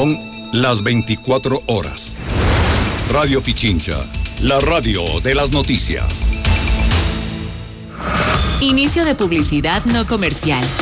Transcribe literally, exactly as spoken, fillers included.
Son las veinticuatro horas. Radio Pichincha, la radio de las noticias. Inicio de publicidad no comercial.